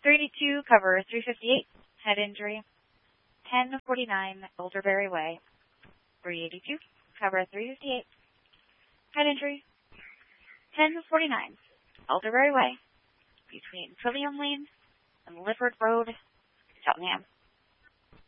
382, cover 358, head injury. 1049, Elderberry Way. 382, cover 358, head injury. 1049, Elderberry Way, between Trillium Lane and Lifford Road, Cheltenham.